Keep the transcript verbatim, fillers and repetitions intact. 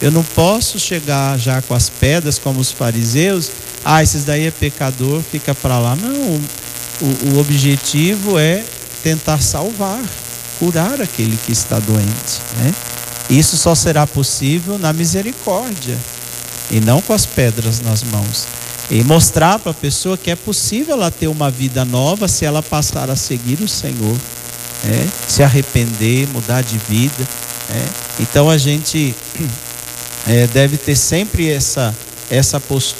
Eu não posso chegar já com as pedras como os fariseus. Ah, esses daí é pecador, fica para lá. Não, o, o objetivo é tentar salvar, curar aquele que está doente, né? Isso só será possível na misericórdia e não com as pedras nas mãos. E mostrar para a pessoa que é possível ela ter uma vida nova se ela passar a seguir o Senhor, né? Se arrepender, mudar de vida, né? Então a gente é, deve ter sempre essa, essa postura.